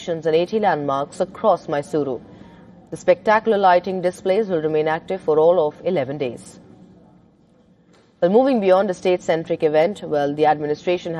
stations and 80 landmarks across Mysuru. The spectacular lighting displays will remain active for all of 11 days. Well, moving beyond the state-centric event, the administration